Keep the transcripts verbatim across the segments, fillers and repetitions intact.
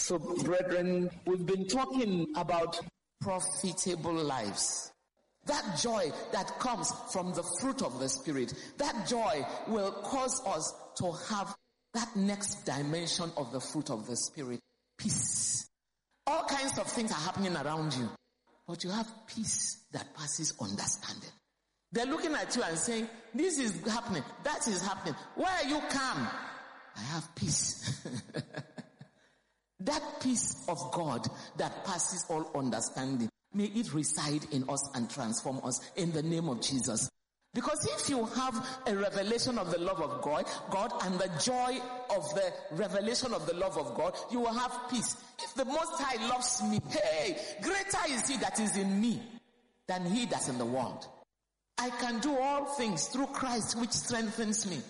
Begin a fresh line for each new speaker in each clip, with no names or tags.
So, brethren, we've been talking about profitable lives. That joy that comes from the fruit of the Spirit, that joy will cause us to have that next dimension of the fruit of the Spirit. Peace. All kinds of things are happening around you, but you have peace that passes understanding. They're looking at you and saying, this is happening, that is happening. Why are you calm? I have peace. That peace of God that passes all understanding, may it reside in us and transform us in the name of Jesus. Because if you have a revelation of the love of God, God and the joy of the revelation of the love of God, you will have peace. If the Most High loves me, hey, greater is He that is in me than he that's in the world. I can do all things through Christ which strengthens me.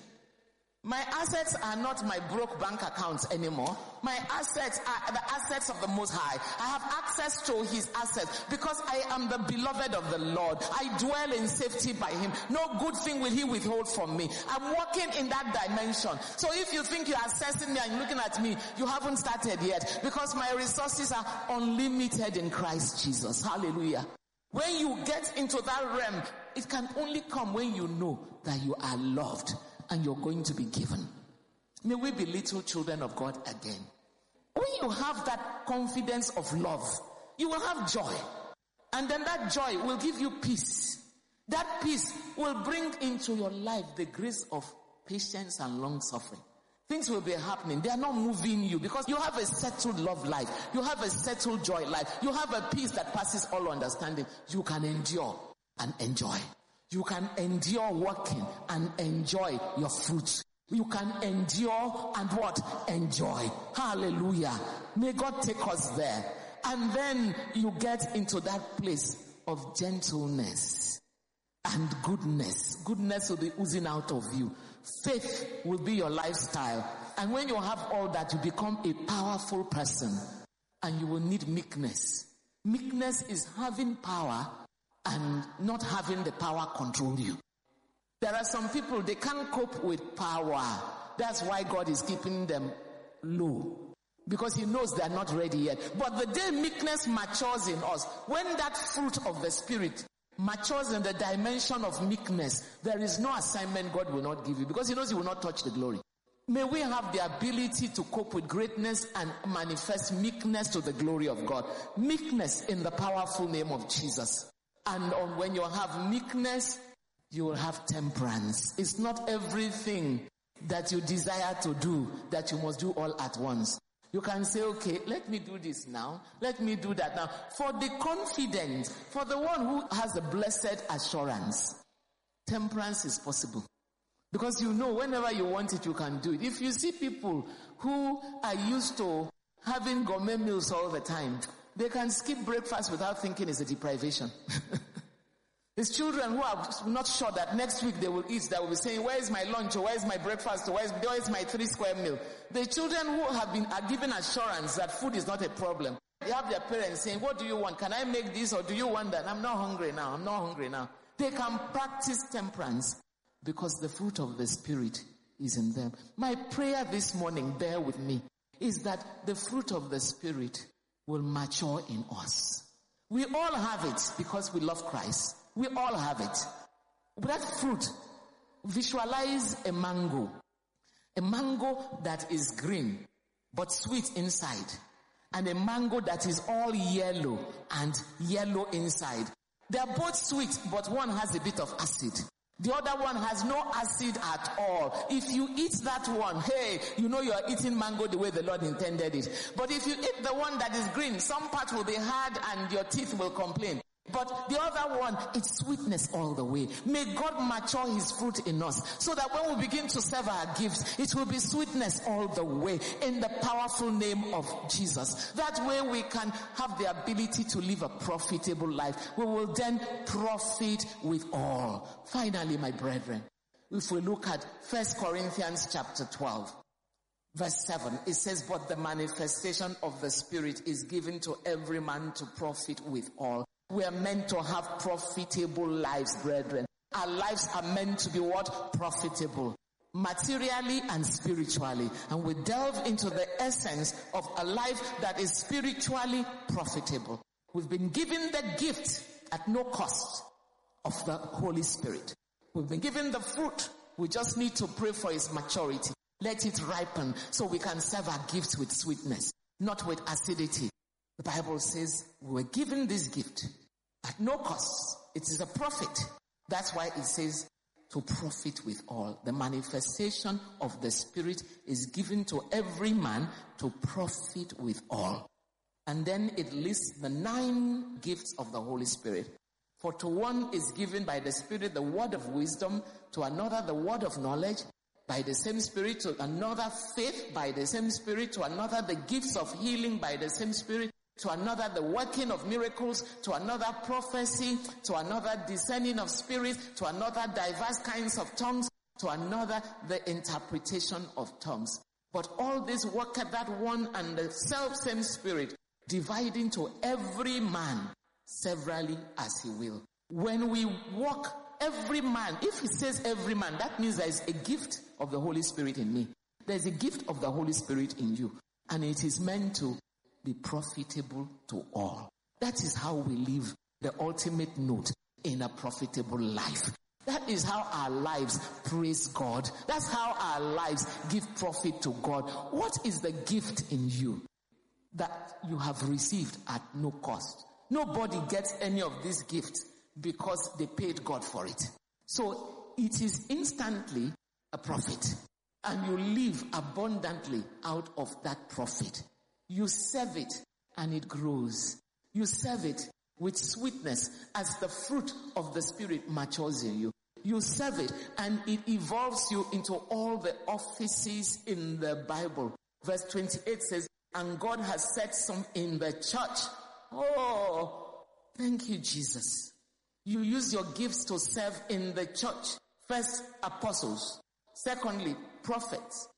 My assets are not my broke bank accounts anymore. My assets are the assets of the Most High. I have access to His assets because I am the beloved of the Lord. I dwell in safety by Him. No good thing will He withhold from me. I'm walking in that dimension. So if you think you're assessing me and looking at me, you haven't started yet, because my resources are unlimited in Christ Jesus. Hallelujah. When you get into that realm, it can only come when you know that you are loved and you're going to be given. May we be little children of God again. When you have that confidence of love, you will have joy. And then that joy will give you peace. That peace will bring into your life the grace of patience and long suffering. Things will be happening. They are not moving you because you have a settled love life. You have a settled joy life. You have a peace that passes all understanding. You can endure and enjoy. You can endure working and enjoy your fruits. You can endure and what? Enjoy. Hallelujah. May God take us there. And then you get into that place of gentleness and goodness. Goodness will be oozing out of you. Faith will be your lifestyle. And when you have all that, you become a powerful person. And you will need meekness. Meekness is having power and not having the power control you. There are some people, they can't cope with power. That's why God is keeping them low. Because He knows they're not ready yet. But the day meekness matures in us, when that fruit of the Spirit matures in the dimension of meekness, there is no assignment God will not give you, because He knows He will not touch the glory. May we have the ability to cope with greatness and manifest meekness to the glory of God. Meekness in the powerful name of Jesus. And on when you have meekness, you will have temperance. It's not everything that you desire to do that you must do all at once. You can say, okay, let me do this now. Let me do that now. For the confident, for the one who has the blessed assurance, temperance is possible. Because you know whenever you want it, you can do it. If you see people who are used to having gourmet meals all the time, they can skip breakfast without thinking it's a deprivation. There's children who are not sure that next week they will eat, that will be saying, where is my lunch, or where is my breakfast, or where is, where is my three square meal? The children who have been are given assurance that food is not a problem. They have their parents saying, what do you want? Can I make this, or do you want that? I'm not hungry now. I'm not hungry now. They can practice temperance because the fruit of the Spirit is in them. My prayer this morning, bear with me, is that the fruit of the Spirit will mature in us. We all have it because we love Christ. We all have it. But that fruit, visualize a mango. A mango that is green, but sweet inside. And a mango that is all yellow and yellow inside. They are both sweet, but one has a bit of acid. The other one has no acid at all. If you eat that one, hey, you know you are eating mango the way the Lord intended it. But if you eat the one that is green, some part will be hard and your teeth will complain. But the other one, it's sweetness all the way. May God mature His fruit in us so that when we begin to serve our gifts, it will be sweetness all the way in the powerful name of Jesus. That way we can have the ability to live a profitable life. We will then profit with all. Finally, my brethren, if we look at First Corinthians chapter twelve, verse seven, it says, but the manifestation of the Spirit is given to every man to profit with all. We are meant to have profitable lives, brethren. Our lives are meant to be what? Profitable. materially and spiritually. And we delve into the essence of a life that is spiritually profitable. We've been given the gift at no cost of the Holy Spirit. We've been given the fruit. We just need to pray for its maturity. Let it ripen so we can serve our gifts with sweetness, not with acidity. The Bible says we were given this gift at no cost. It is a profit. That's why it says to profit with all. The manifestation of the Spirit is given to every man to profit with all. And then it lists the nine gifts of the Holy Spirit. For to one is given by the Spirit the word of wisdom, to another the word of knowledge, by the same Spirit, to another faith, by the same Spirit, to another the gifts of healing, by the same Spirit, to another the working of miracles, to another prophecy, to another discerning of spirits, to another diverse kinds of tongues, to another the interpretation of tongues. But all this work at that one and the self-same Spirit, dividing to every man severally as he will. When we walk, every man, if he says every man, that means there is a gift of the Holy Spirit in me. There is a gift of the Holy Spirit in you. And it is meant to be profitable to all. That is how we live the ultimate note in a profitable life. That is how our lives praise God. That's how our lives give profit to God. What is the gift in you that you have received at no cost? Nobody gets any of these gifts because they paid God for it. So it is instantly a profit. And you live abundantly out of that profit. You serve it and it grows. You serve it with sweetness as the fruit of the Spirit matures in you. You serve it and it evolves you into all the offices in the Bible. Verse twenty-eight says, and God has set some in the church. Oh, thank you, Jesus. You use your gifts to serve in the church. First, apostles. Secondly, prophets.